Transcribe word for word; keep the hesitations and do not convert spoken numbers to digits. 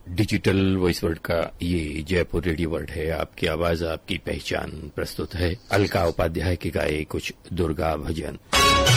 Digital voice world का ये Jaipur radio world है। आपकी आवाज आपकी पहचान। प्रस्तुत है अलका उपाध्याय के गाए कुछ दुर्गा भजन।